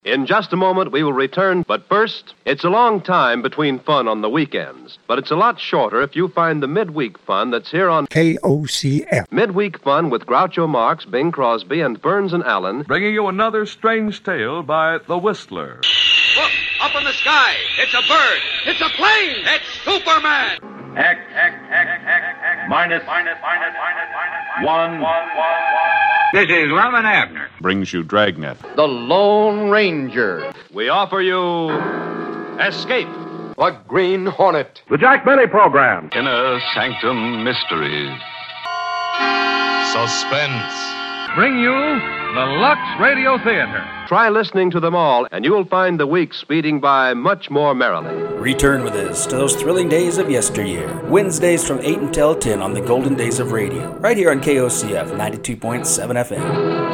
In just a moment, we will return, but first, it's a long time between fun on the weekends, but it's a lot shorter if you find the midweek fun that's here on KOCF. Midweek fun with Groucho Marx, Bing Crosby, and Burns and Allen. Bringing you another strange tale by The Whistler. Look, up in the sky. It's a bird. It's a plane. It's Superman. X, minus, one. This is Lemon Abner. Brings you Dragnet. The Lone Ranger. We offer you Escape. The Green Hornet. The Jack Benny Program. Inner Sanctum Mysteries. Suspense. Bring you the Lux Radio Theater. Try listening to them all, and you'll find the week speeding by much more merrily. Return with us to those thrilling days of yesteryear. Wednesdays from 8 until 10 on the Golden Days of Radio. Right here on KOCF 92.7 FM.